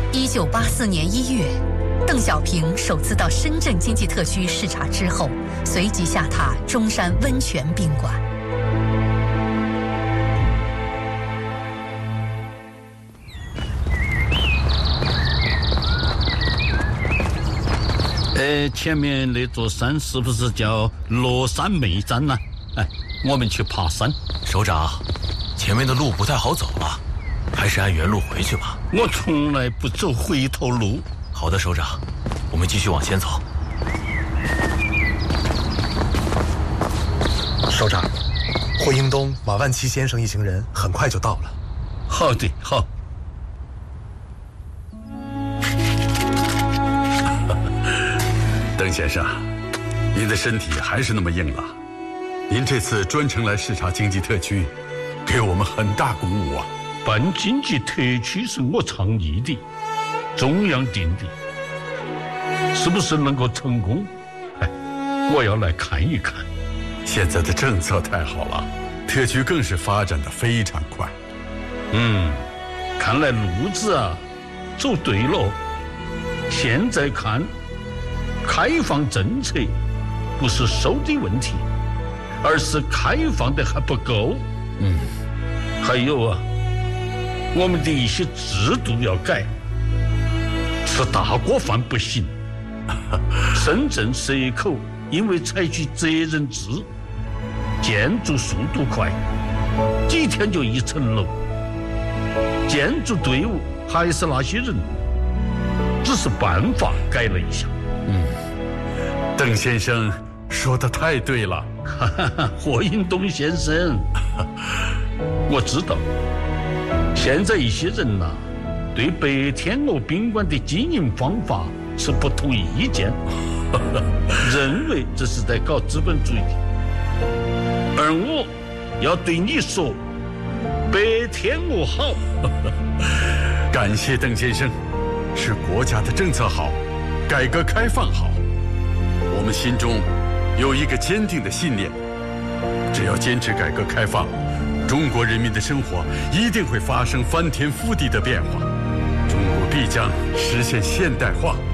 1984年1月，邓小平首次到深圳经济特区视察之后，随即下榻中山温泉宾馆。 前面那座山是不是叫乐山妹山呢？我们去爬山。 首长，前面的路不太好走了，还是按原路回去吧。 我从来不走回头路。 好的，首长，我们继续往前走。 首长，霍英东、马万祺先生一行人很快就到了。 好的，好。 邓先生，您的身体还是那么硬朗。您这次专程来视察经济特区，给我们很大鼓舞啊！ 办经济特区是我倡议的，中央定的，是不是能够成功？我要来看一看。 现在的政策太好了，特区更是发展得非常快。 看来路子走对了。现在看，开放政策不是收的问题，而是开放的还不够。还有我们的一些制度要改，吃大锅饭不行。深圳蛇口因为采取责任制，建筑速度快，几天就一层楼，建筑队伍还是那些人，只是办法改了一下。 邓先生说得太对了。 霍英东先生，我知道现在一些人对白天鹅宾馆的经营方法是不同意见，认为这是在搞资本主义。而我要对你说，白天鹅好。 感谢邓先生，是国家的政策好，改革开放好。我们心中有一个坚定的信念，只要坚持改革开放，中国人民的生活一定会发生翻天覆地的变化，中国必将实现现代化。